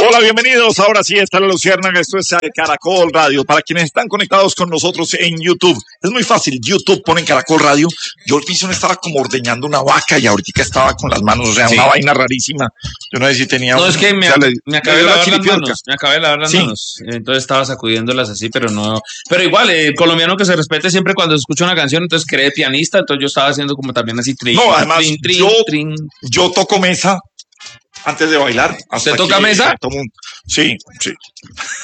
Hola, bienvenidos. Ahora sí está la Luciérnaga. Esto es Caracol Radio. Para quienes están conectados con nosotros en YouTube, es muy fácil. YouTube, ponen Caracol Radio. Yo al piso estaba como ordeñando una vaca y ahorita estaba con las manos, o sea, una vaina rarísima. Yo no sé si tenía. No, es que me acabé de lavar las manos. Me acabé de lavar las manos. Entonces estaba sacudiéndolas así, pero no. Pero igual, colombiano que se respete siempre cuando escucha una canción, entonces cree pianista. Entonces yo estaba haciendo como también así. No, además, yo toco mesa. Antes de bailar. ¿Usted toca mesa? Sí, sí.